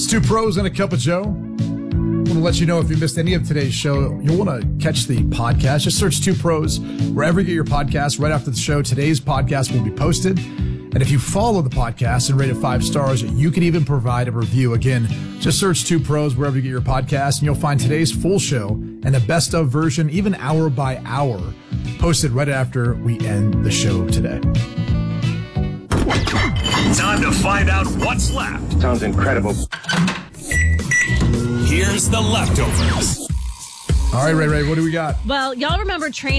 Two pros and a cup of Joe. I want to let you know if you missed any of today's show, you'll want to catch the podcast. Just search Two Pros wherever you get your podcast. Right after the show, today's podcast will be posted. And if you follow the podcast and rate it 5 stars, you can even provide a review. Again, just search Two Pros wherever you get your podcast, and you'll find today's full show and the best of version, even hour by hour, posted right after we end the show today. Time to find out what's left. Sounds incredible. Here's the leftovers. All right, Ray, what do we got? Well, y'all remember training